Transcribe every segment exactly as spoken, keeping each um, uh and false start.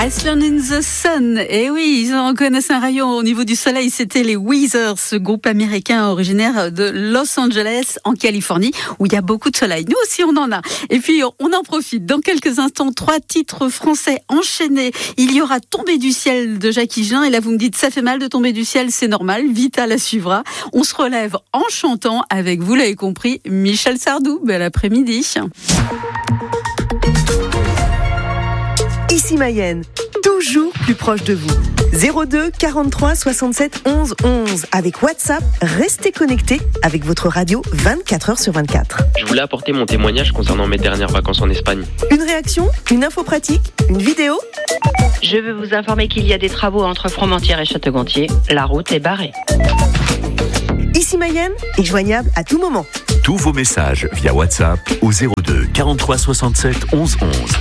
Iceland in the Sun. Et oui, ils en connaissent un rayon au niveau du soleil. C'était les Weezer, ce groupe américain originaire de Los Angeles, en Californie, où il y a beaucoup de soleil. Nous aussi, on en a. Et puis, on en profite. Dans quelques instants, trois titres français enchaînés. Il y aura Tomber du ciel de Jacques Higelin. Et là, vous me dites, ça fait mal de tomber du ciel, c'est normal. Vita la suivra. On se relève en chantant avec, vous l'avez compris, Michel Sardou. Bel après-midi. Ici Mayenne, toujours plus proche de vous. zéro deux quarante-trois soixante-sept onze onze. Avec WhatsApp, restez connectés avec votre radio vingt-quatre heures sur vingt-quatre. Je voulais apporter mon témoignage concernant mes dernières vacances en Espagne. Une réaction, une info pratique, une vidéo. Je veux vous informer qu'il y a des travaux entre Fromentieres et Château-Gontier. La route est barrée. Ici Mayenne est joignable à tout moment. Tous vos messages via WhatsApp au zéro deux quarante-trois soixante-sept onze onze.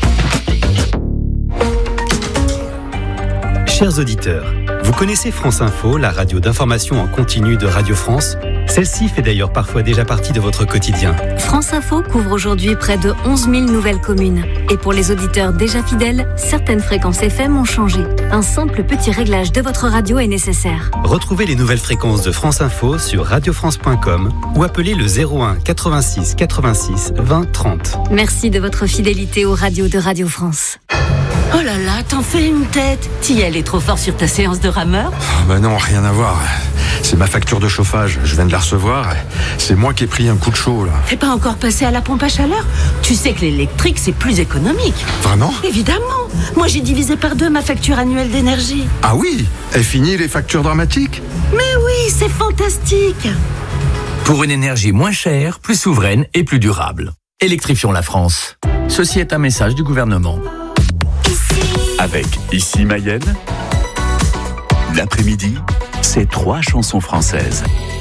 Chers auditeurs, vous connaissez France Info, la radio d'information en continu de Radio France? Celle-ci fait d'ailleurs parfois déjà partie de votre quotidien. France Info couvre aujourd'hui près de onze mille nouvelles communes. Et pour les auditeurs déjà fidèles, certaines fréquences F M ont changé. Un simple petit réglage de votre radio est nécessaire. Retrouvez les nouvelles fréquences de France Info sur radio france point com ou appelez le zéro un quatre-vingt-six quatre-vingt-six vingt trente. Merci de votre fidélité aux radios de Radio France. Oh là là, t'en fais une tête. T'y allais trop fort sur ta séance de rameur? Oh bah non, rien à voir. C'est ma facture de chauffage, je viens de la recevoir. C'est moi qui ai pris un coup de chaud là. T'es pas encore passé à la pompe à chaleur? Tu sais que l'électrique c'est plus économique. Vraiment? Évidemment. Moi j'ai divisé par deux ma facture annuelle d'énergie. Ah oui? Est fini les factures dramatiques? Mais oui, c'est fantastique. Pour une énergie moins chère, plus souveraine et plus durable. Électrifions la France. Ceci est un message du gouvernement. Avec Ici Mayenne, l'après-midi, c'est trois chansons françaises.